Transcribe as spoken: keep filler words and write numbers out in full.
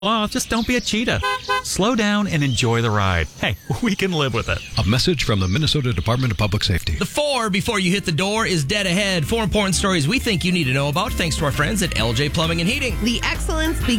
Well, just don't be a cheetah. Slow down and enjoy the ride. Hey, we can live with it. A message from the Minnesota Department of Public Safety. The four before you hit the door is dead ahead. Four important stories we think you need to know about thanks to our friends at L J Plumbing and Heating. The excellence begins